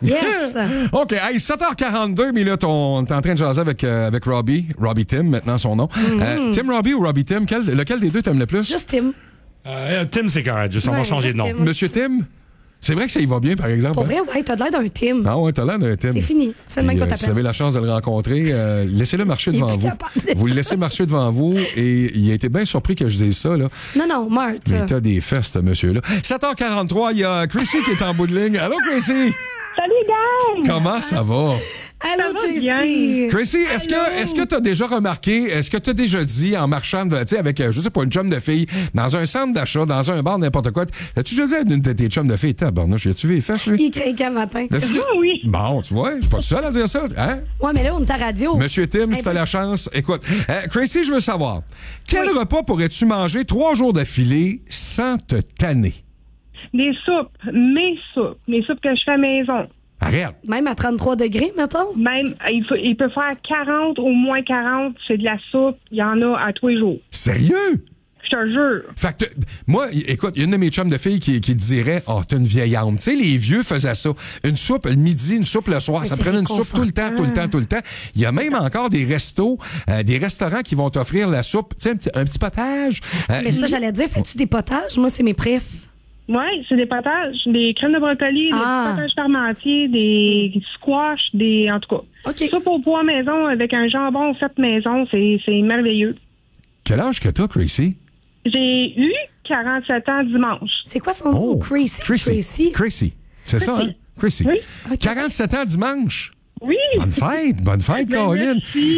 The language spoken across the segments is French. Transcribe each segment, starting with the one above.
Yes! OK, hey, 7h42 minutes, on est en train de jaser avec Robbie Tim, maintenant son nom. Tim Robbie ou Robbie Tim, lequel des deux t'aimes le plus? Juste Tim. Tim, c'est correct, juste on va changer de nom. Tim. Monsieur Tim? C'est vrai que ça y va bien, par exemple. Pour vrai, ouais, t'as l'air d'un Tim. Ah ouais, t'as l'air d'un Tim. C'est fini. C'est le même qu'on Si vous t'appelle. avez la chance de le rencontrer, laissez-le marcher devant vous. Vous le laissez marcher devant vous et il a été bien surpris que je dise ça, là. Non, Marthe. Mais t'as des fesses, ce monsieur-là. 7h43, il y a Chrissy qui est en bout de ligne. Allô, Chrissy? Salut, gang! Comment ça va? Allô, Ça va Tracy. Chrissy, est-ce que tu as déjà remarqué, est-ce que tu as déjà dit en marchant, tu sais, avec, je sais pas, une chum de fille, dans un centre d'achat, dans un bar, n'importe quoi, as-tu déjà dit à une de tes chums de filles, tabarnouche, as-tu vu les fesses, lui? Il craquait le matin. Oui. Bon, tu vois, je suis pas tout seul à dire ça, hein? Ouais, mais là, on est à radio. Monsieur Tim, si t'as la chance, écoute. Chrissy, je veux savoir, quel repas pourrais-tu manger 3 jours d'affilée sans te tanner? Des soupes. Mes soupes que je fais à maison. Arrête. Même à 33 degrés, mettons. Même, il peut faire 40, au moins 40, c'est de la soupe. Il y en a à tous les jours. Sérieux? Je te jure. Fait que, moi, écoute, il y a une de mes chums de filles qui dirait, oh, t'es une vieille âme. Tu sais, les vieux faisaient ça. Une soupe le midi, une soupe le soir. Mais Ça c'est prenait une soupe tout le temps. Il y a même encore des restos, des restaurants qui vont t'offrir la soupe, tu sais, un petit potage. Mais ça, j'allais dire, fais-tu des potages? Moi, c'est mes préfs. Oui, c'est des potages, des crèmes de brocoli, des potages parmentiers, des squash, en tout cas. OK. Soupe au pois maison avec un jambon fait maison, c'est merveilleux. Quel âge que t'as, Chrissy? J'ai eu 47 ans dimanche. C'est quoi son nom? Tracy. Chrissy. C'est ça, hein? Chrissy. Oui. OK. 47 ans dimanche. Oui. Bonne fête, Caroline.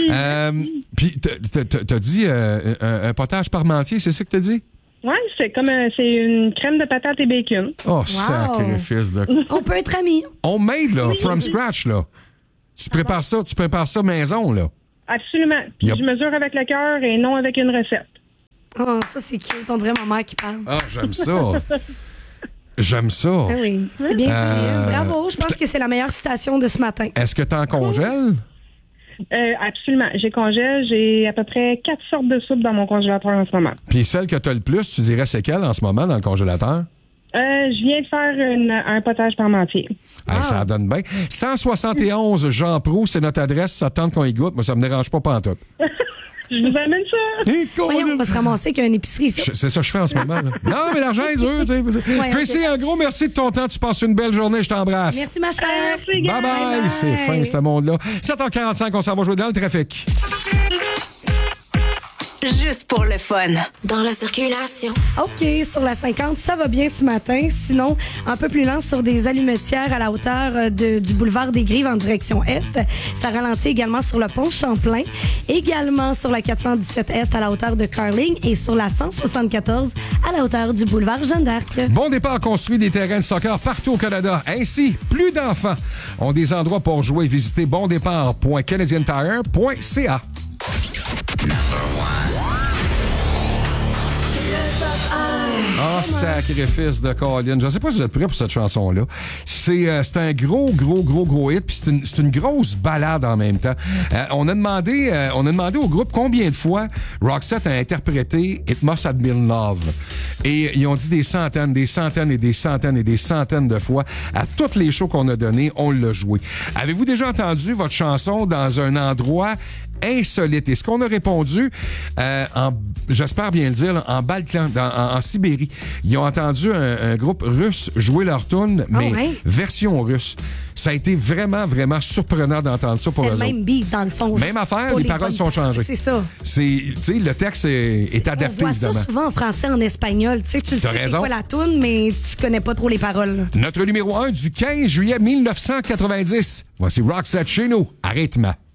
Puis, t'as dit un potage parmentier, c'est ça que t'as dit? Oui, c'est une crème de patates et bacon. Oh, sacrifice de... On peut être amis. Homemade, là, from scratch, là. Tu prépares ça maison, là. Absolument. Puis Yep. je mesure avec le cœur et non avec une recette. Oh, ça, c'est cute. On dirait ma mère qui parle. Ah, j'aime ça. J'aime ça. Ah oui, c'est bien dit. Bravo. Je pense que c'est la meilleure citation de ce matin. Est-ce que t'en congèles? Absolument. J'ai à peu près 4 sortes de soupes dans mon congélateur en ce moment. Puis celle que t'as le plus, tu dirais c'est quelle en ce moment dans le congélateur? Je viens de faire un potage parmentier. Hey, ça en donne bien. 171 Jean Proulx, c'est notre adresse. Ça tente qu'on y goûte. Moi, ça me dérange pas pantoute. Je vous amène ça. Voyons, on va se ramasser qu'une épicerie. Ça. C'est ça que je fais en ce moment. Là. Non, mais l'argent est dur. Tu sais. Ouais, Chrissy, okay. Un gros merci de ton temps. Tu passes une belle journée. Je t'embrasse. Merci, ma chère. Merci, gars. Bye-bye. C'est fin, ce monde-là. 7h45, on s'en va jouer dans le trafic. Juste pour le fun. Dans la circulation. OK, sur la 50, ça va bien ce matin. Sinon, un peu plus lent sur des allumetières à la hauteur du boulevard des Grives en direction est. Ça ralentit également sur le pont Champlain. Également sur la 417 est à la hauteur de Carling et sur la 174 à la hauteur du boulevard Jeanne d'Arc. Bon départ construit des terrains de soccer partout au Canada. Ainsi, plus d'enfants ont des endroits pour jouer. Visitez bondépart.canadiantire.ca. Ah, sacrifice de Colin. Je ne sais pas si vous êtes prêts pour cette chanson-là. C'est un gros hit, puis c'est une grosse balade en même temps. On a demandé au groupe combien de fois Roxette a interprété It Must Have Been Love. Et ils ont dit des centaines de fois. À toutes les shows qu'on a donnés, on l'a joué. Avez-vous déjà entendu votre chanson dans un endroit insolite? Et ce qu'on a répondu, j'espère bien le dire, en Balkan, en Sibérie, ils ont entendu un groupe russe jouer leur tune, mais version russe. Ça a été vraiment surprenant d'entendre ça pour eux autres. C'est le même beat, dans le fond. Même affaire, les paroles sont changées. C'est ça. Le texte est adapté, on voit évidemment. ça souvent en français, en espagnol. Tu sais, tu le sais, c'est quoi la toune, mais tu connais pas trop les paroles. Notre numéro 1 du 15 juillet 1990. Voici Roxette chez nous, à rythme.